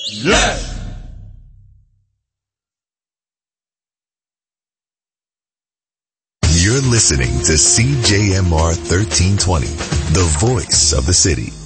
Yes! You're listening to CJMR 1320, the voice of the city.